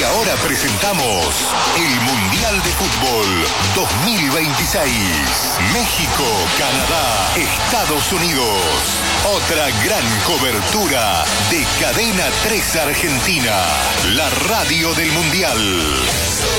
ahora presentamos el Mundial de Fútbol 2026. México, Canadá, Estados Unidos. Otra gran cobertura de Cadena 3 Argentina, la radio del Mundial.